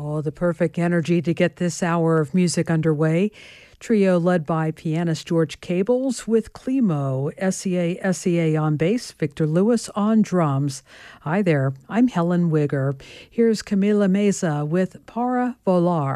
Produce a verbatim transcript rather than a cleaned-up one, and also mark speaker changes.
Speaker 1: Oh, the perfect energy to get this hour of music underway. Trio led by pianist George Cables with Climo, S E A S E A on bass, Victor Lewis on drums. Hi there, I'm Helen Wigger. Here's Camila Meza with Para Volar.